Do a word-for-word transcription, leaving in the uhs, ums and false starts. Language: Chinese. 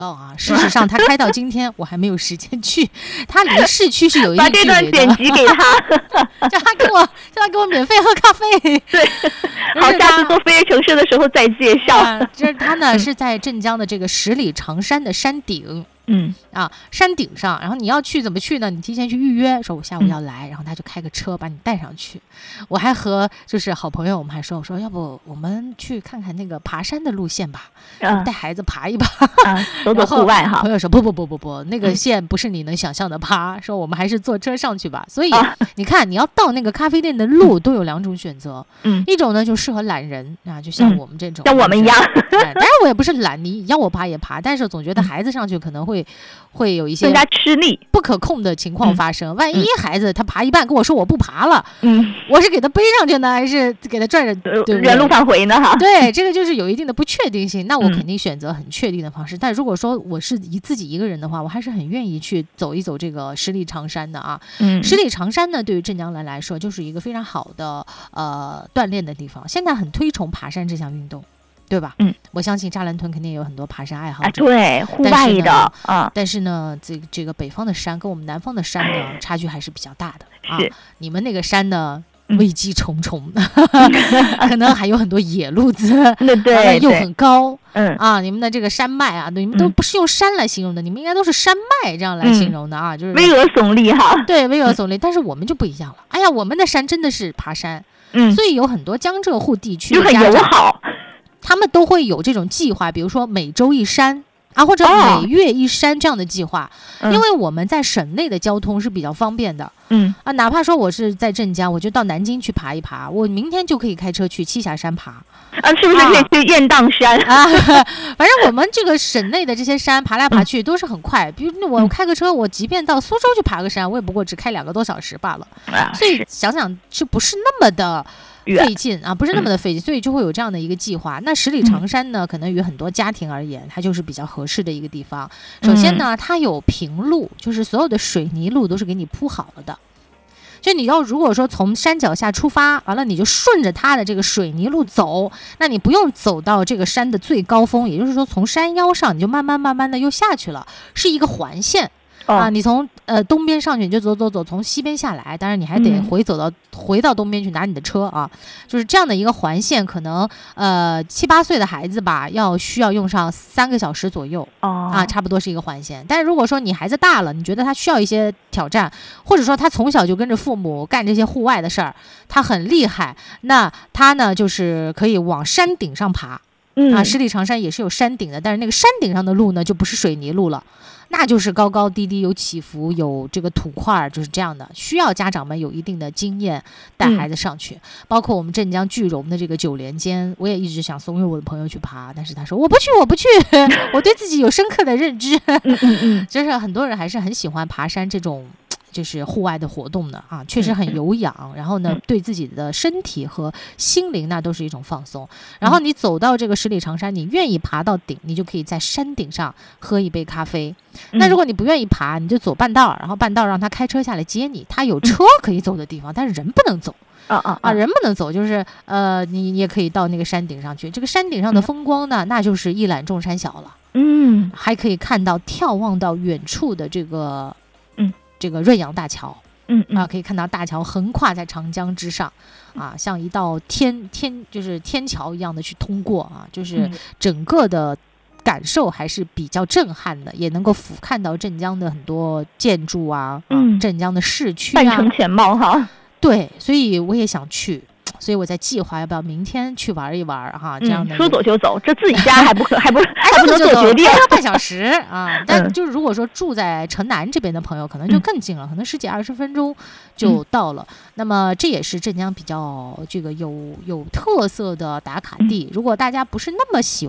哦啊，事实上他开到今天我还没有时间去，他离市区是有一把这段剪辑给他， 叫他给我叫他给我免费喝咖啡。 对，好，下次做飞跃城市的时候再介绍。 啊、就是他呢是在镇江的这个十里长山的山顶。 嗯啊，山顶上，然后你要去怎么去呢？你提前去预约，说我下午要来，嗯、然后他就开个车把你带上去。我还和就是好朋友，我们还说，我说要不我们去看看那个爬山的路线吧，嗯、带孩子爬一爬， 啊，走走户外哈。 朋友说不不不不不，那个线不是你能想象的爬，嗯、说我们还是坐车上去吧。所以、啊、你看，你要到那个咖啡店的路都有两种选择，嗯，一种呢就适合懒人啊，就像我们这种， 像我们一样。 哎，当然我也不是懒，你要我爬也爬，但是总觉得孩子上去可能会。会有一些更加吃力、 不可控的情况发生。嗯、万一孩子他爬一半跟我说我不爬了， 嗯， 我是给他背上去呢，还是给他拽着原路返回呢？哈， 对，这个就是有一定的不确定性。那我肯定选择很确定的方式。嗯、但如果说我是以自己一个人的话，我还是很愿意去走一走这个十里长山的啊。嗯，十里长山呢，对于镇江人来说，就是一个非常好的呃锻炼的地方。现在很推崇爬山这项运动。对吧？嗯，我相信扎兰屯肯定也有很多爬山爱好者， 啊、对，户外的啊。但是呢，这个这个北方的山跟我们南方的山呢，差距还是比较大的。 是、 啊，你们那个山呢，危机重重，嗯、可能还有很多野路子， 对对， 又很高。 嗯啊，你们的这个山脉啊，你们都不是用山来形容的，嗯、你们应该都是山脉这样来形容的啊，嗯、就是巍峨耸立哈。 对，巍峨耸立。但是我们就不一样了。哎呀，我们的山真的是爬山，嗯，所以有很多江浙沪地区就很友好。 他们都会有这种计划，比如说每周一山啊，或者每月一山这样的计划，哦、因为我们在省内的交通是比较方便的，嗯啊，哪怕说我是在镇江，我就到南京去爬一爬，我明天就可以开车去栖霞山爬， 啊，是不是可以去雁荡山啊？反正我们这个省内的这些山爬来爬去都是很快，比如我开个车，我即便到苏州去爬个山，我也不过只开两个多小时罢了， 啊、 所以想想是不是那么的。费劲啊，不是那么的费劲，所以就会有这样的一个计划。那十里长山呢，可能于很多家庭而言，它就是比较合适的一个地方。首先呢，它有平路，就是所有的水泥路都是给你铺好了的。就你要如果说从山脚下出发，完了你就顺着它的这个水泥路走，那你不用走到这个山的最高峰，也就是说从山腰上你就慢慢慢慢的又下去了，是一个环线。啊，你从呃东边上去，你就走走走，从西边下来，当然你还得回走到、嗯、回到东边去拿你的车啊，就是这样的一个环线，可能呃七八岁的孩子吧，要需要用上三个小时左右、 哦、 啊，差不多是一个环线。但是如果说你孩子大了，你觉得他需要一些挑战，或者说他从小就跟着父母干这些户外的事儿，他很厉害，那他呢就是可以往山顶上爬。 嗯啊，十里长山也是有山顶的，但是那个山顶上的路呢，就不是水泥路了，那就是高高低低，有起伏，有这个土块，就是这样的，需要家长们有一定的经验带孩子上去。嗯、包括我们镇江句容的这个九连尖，我也一直想怂恿我的朋友去爬，但是他说我不去，我不去，我对自己有深刻的认知。 嗯嗯嗯， 就是很多人还是很喜欢爬山这种。就是户外的活动的啊，确实很有氧，嗯、然后呢，对自己的身体和心灵那都是一种放松。然后你走到这个十里长山，你愿意爬到顶，你就可以在山顶上喝一杯咖啡。嗯、那如果你不愿意爬，你就走半道，然后半道让他开车下来接你。他有车可以走的地方，嗯、但是人不能走。 啊啊啊！人不能走，就是呃，你也可以到那个山顶上去。这个山顶上的风光呢，嗯、那就是一览众山小了。 嗯， 还可以看到眺望到远处的这个。这个润扬大桥， 嗯啊，可以看到大桥横跨在长江之上，啊，像一道天天就是天桥一样的去通过啊，就是整个的感受还是比较震撼的，也能够俯瞰到镇江的很多建筑啊， 嗯， 啊镇江的市区啊， 半城全貌哈。 对，所以我也想去。所以我在计划要不要明天去玩一玩哈，这样的、 嗯、说走就走，这自己家还不可还不还不能做决定， 还要半小时啊。但就是如果说住在城南这边的朋友，可能就更近了，嗯、可能十几二十分钟就到了。嗯、那么这也是镇江比较这个有有特色的打卡地。嗯、如果大家不是那么喜